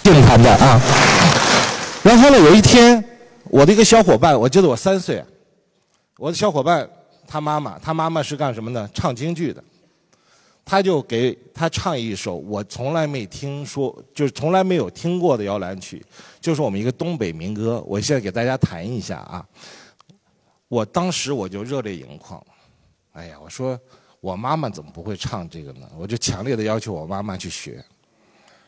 硬盘的啊。然后呢，有一天，我的一个小伙伴，我记得我3岁，我的小伙伴他妈妈是干什么呢？唱京剧的。他就给他唱一首我从来没听说，就是从来没有听过的摇篮曲，就是我们一个东北民歌。我现在给大家弹一下啊。我当时我就热泪盈眶，哎呀，我说我妈妈怎么不会唱这个呢？我就强烈的要求我妈妈去学。